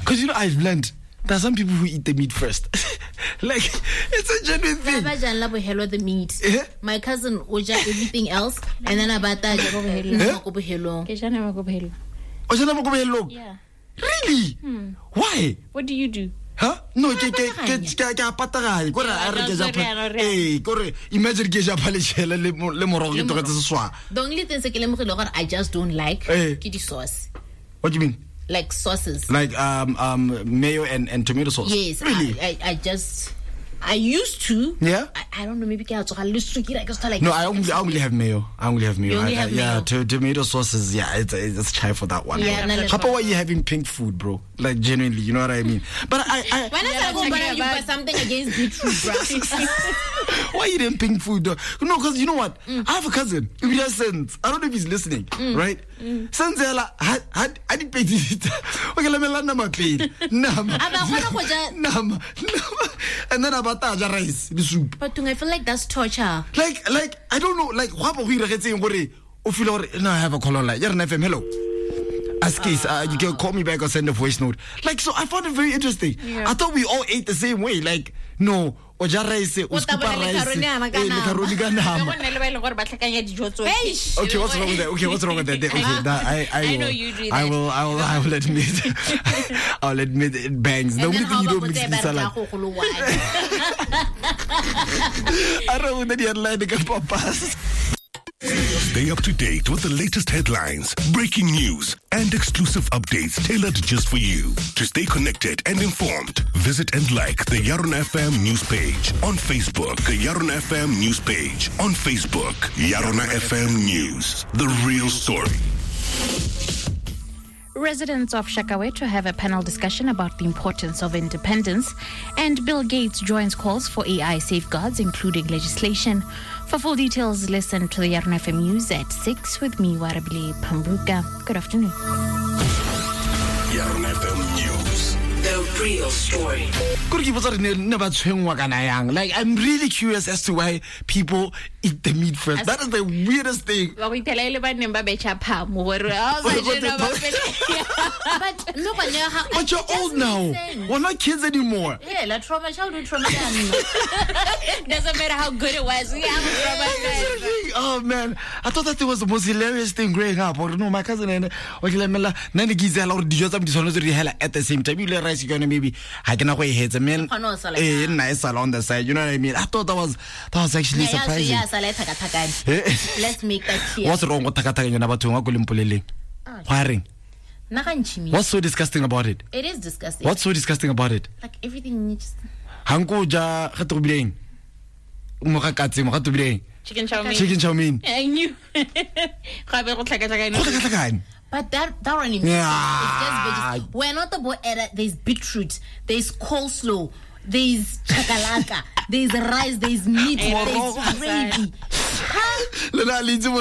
Because I've learned there are some people who eat the meat first. Like, it's a genuine thing. The meat. My cousin oja everything else, and then Yeah. Really? Why? What do you do? Huh? No, imagine the only thing I just don't like kitty sauce. What do you mean? Like sauces. Like mayo and tomato sauce. Yes. Really? I used to. Yeah. I don't know. Maybe like. No, I only have mayo. You only have mayo. Yeah, tomato sauces. Yeah, it's try for that one. Yeah. How about why you having pink food, bro? Like genuinely, you know what I mean? But when I go, but you got something against beetroot, bro. Why you eating pink food, though? No, because you know what? I have a cousin. If he has sense, I don't know if he's listening, right? Sense, I didn't pay this. Okay, let me land my pay. And then about rice, the soup. But I feel like that's torture. Like I don't know. Like what we are saying, no, I have a call like you're an FM. Hello. Ask case, you can call me back or send a voice note. Like, so I found it very interesting. Yeah. I thought we all ate the same way. Like, no, oja rice, uskupa rice. Okay, what's wrong with that? Okay, what's wrong with that? Okay, I know you do that. I will admit. I'll admit it bangs. The only thing you don't mix is salad. I don't know that you're lying to papas. Stay up to date with the latest headlines, breaking news, and exclusive updates tailored just for you. To stay connected and informed, visit and like the Yaron FM news page on Facebook. The Yaron FM news page on Facebook. Yaron FM News, the real story. Residents of Shakaweto have a panel discussion about the importance of independence, and Bill Gates joins calls for AI safeguards, including legislation. For full details, listen to the Yaron FM News at 6 with me, Warabile Pambuka. Good afternoon. Yaron FM News, the real story. Like, I'm really curious as to why people eat the meat first. That is the weirdest thing. But no, but you're old now. We're not kids anymore. Yeah, like childhood trauma. Doesn't matter how good it was. We have a trauma. Oh man, I thought that it was the most hilarious thing growing up. Or no, my cousin and at the same time. You realize you're gonna maybe I can away heads a man nice on the side. You know what I mean? I thought that was actually surprising. Let's make that clear. What's wrong with Takataka? What's so disgusting about it? It is disgusting. What's so disgusting about it? Like everything needs. Chicken chow mein. Chicken chow mein. I knew. But that one is just veggies. We're not about there's beetroot, there's coleslaw, there's chakalaka, there's rice, there's meat, there's gravy.